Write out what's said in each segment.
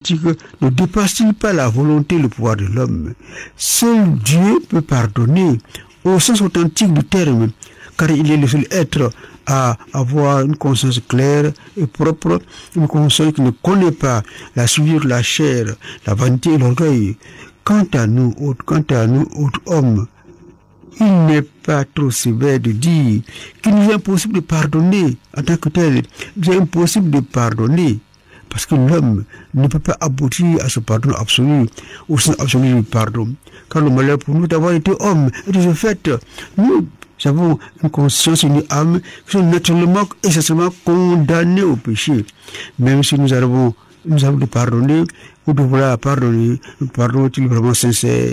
authentique ne dépasse-t-il pas la volonté et le pouvoir de l'homme? Seul Dieu peut pardonner au sens authentique du terme, car il est le seul être à avoir une conscience claire et propre, une conscience qui ne connaît pas la souillure de la chair, la vanité et l'orgueil. Quant à nous autres hommes, il n'est pas trop sévère de dire qu'il nous est impossible de pardonner en tant que tel. Il est impossible de pardonner parce que l'homme ne peut pas aboutir à ce pardon absolu, au sens absolu du pardon. Car le malheur pour nous d'avoir été homme, et de ce fait, nous avons une conscience et une âme qui sont naturellement, essentiellement condamnées au péché. Même si nous avons de pardonner, ou de vouloir pardonner, le pardon est-il vraiment sincère,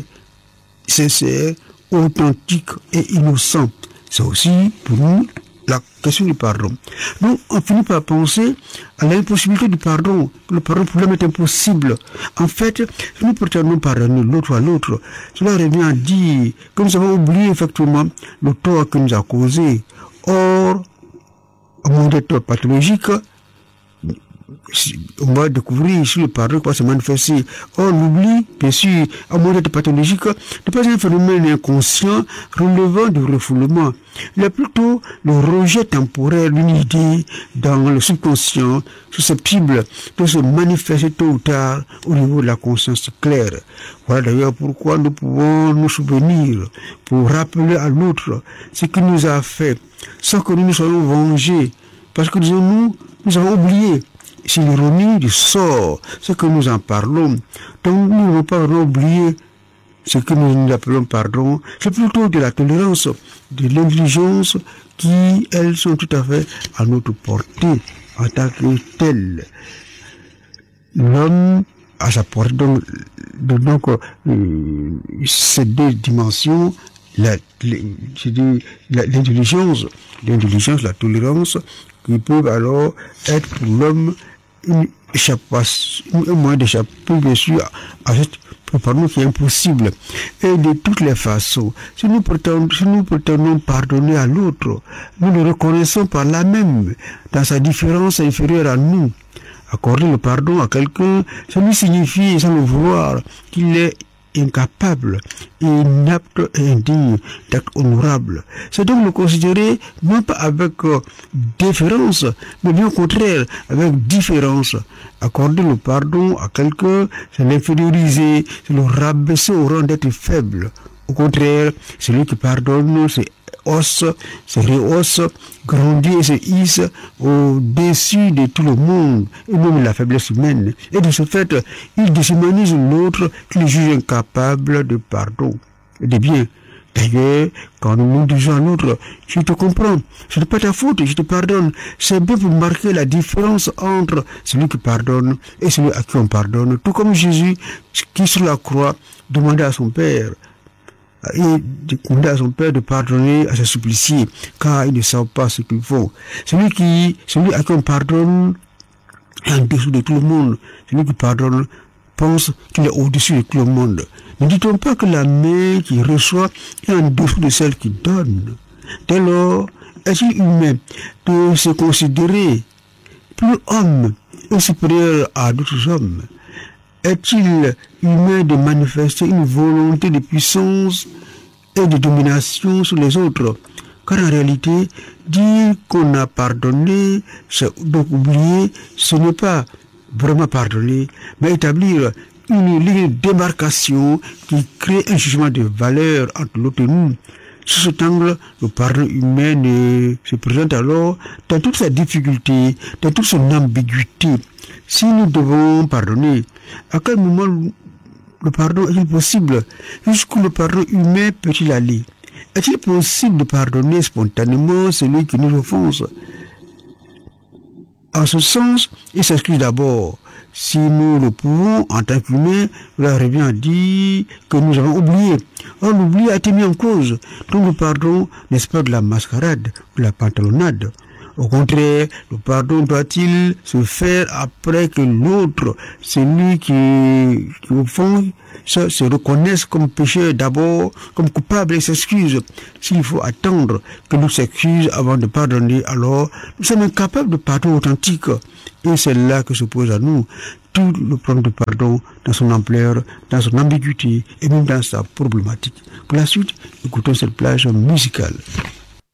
authentique et innocent. C'est aussi pour nous la question du pardon. Donc on finit par penser à l'impossibilité du pardon. Le pardon pour l'homme est impossible. En fait, si nous prétendons pardonner l'autre à l'autre, cela revient à dire que nous avons oublié effectivement le tort que nous a causé. Or, au monde des torts pathologiques, on va découvrir ici le pardon qui va se manifester. Or, l'oubli, bien sûr, en mode pathologique, n'est pas un phénomène inconscient relevant du refoulement. Il est plutôt le rejet temporaire d'une idée dans le subconscient susceptible de se manifester tôt ou tard au niveau de la conscience claire. Voilà d'ailleurs pourquoi nous pouvons nous souvenir pour rappeler à l'autre ce qu'il nous a fait, sans que nous nous soyons vengés, parce que nous avons oublié. C'est l'ironie du sort, ce que nous en parlons. Donc nous n'avons pas vraiment oublié ce que nous appelons pardon. C'est plutôt de la tolérance, de l'intelligence qui, elles, sont tout à fait à notre portée en tant que telles. L'homme à sa portée, donc ces deux dimensions, l'intelligence, la tolérance, qui peuvent alors être pour l'homme un moyen d'échapper, bien sûr, à cette pardon qui est impossible. Et de toutes les façons, si nous prétendons pardonner à l'autre, nous le reconnaissons par là même, dans sa différence inférieure à nous. Accorder le pardon à quelqu'un, ça lui signifie, sans le vouloir, qu'il est incapable, inapte et indigne d'acte honorable. C'est donc le considérer non pas avec déférence, mais bien au contraire, avec différence. Accorder le pardon à quelqu'un, c'est l'inférioriser, c'est le rabaisser au rang d'être faible. Au contraire, celui qui pardonne, c'est se rehausse, grandit et se hisse au-dessus de tout le monde, et même la faiblesse humaine. Et de ce fait, il déshumanise l'autre qu'il juge incapable de pardon et de bien. D'ailleurs, quand nous disons à l'autre, je te comprends, ce n'est pas ta faute, je te pardonne, c'est bien pour marquer la différence entre celui qui pardonne et celui à qui on pardonne, tout comme Jésus, qui sur la croix, demandait à son Père, de pardonner à ses suppliciés, car ils ne savent pas ce qu'ils font. Celui à qui on pardonne est en dessous de tout le monde. Celui qui pardonne pense qu'il est au-dessus de tout le monde. Ne dit-on pas que la main qui reçoit est en dessous de celle qui donne? Dès lors, est-il humain de se considérer plus homme et supérieur à d'autres hommes? Est-il humain de manifester une volonté de puissance et de domination sur les autres? Car en réalité, dire qu'on a pardonné, c'est donc oublier, ce n'est pas vraiment pardonner, mais établir une ligne de démarcation qui crée un jugement de valeur entre l'autre et nous. Sous cet angle, le pardon humain se présente alors dans toute sa difficulté, dans toute son ambiguïté. Si nous devons pardonner, à quel moment le pardon est-il possible? Jusqu'où le pardon humain peut-il aller? Est-il possible de pardonner spontanément celui qui nous offense? En ce sens, il s'excuse d'abord. Si nous le pouvons, en tant qu'humains, cela revient à dire que nous avons oublié. Or, l'oubli a été mis en cause. Donc le pardon, n'est-ce pas de la mascarade, de la pantalonnade? Au contraire, le pardon doit-il se faire après que l'autre, celui qui au fond, se reconnaisse comme pécheur d'abord, comme coupable et s'excuse. S'il faut attendre que nous s'excuse avant de pardonner, alors nous sommes incapables de pardon authentique. Et c'est là que se pose à nous tout le problème de pardon dans son ampleur, dans son ambiguïté et même dans sa problématique. Pour la suite, écoutons cette plage musicale.